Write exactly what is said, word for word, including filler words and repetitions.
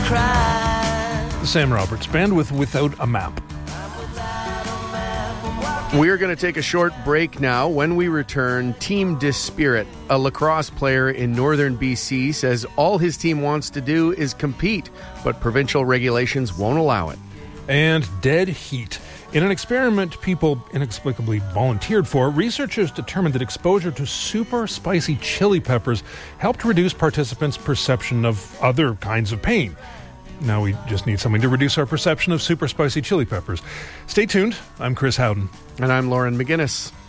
The Sam Roberts Band with Without a Map. We're going to take a short break now. When we return, Team Dispirit, a lacrosse player in northern B C, says all his team wants to do is compete, but provincial regulations won't allow it. And dead heat. In an experiment people inexplicably volunteered for, researchers determined that exposure to super spicy chili peppers helped reduce participants' perception of other kinds of pain. Now we just need something to reduce our perception of super spicy chili peppers. Stay tuned. I'm Chris Howden. And I'm Lauren McGinnis.